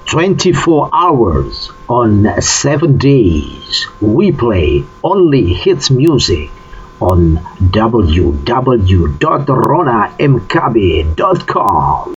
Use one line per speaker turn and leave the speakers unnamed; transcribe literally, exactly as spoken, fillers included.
twenty-four hours on seven days. We play only hits music on w w w dot rona m k b dot com.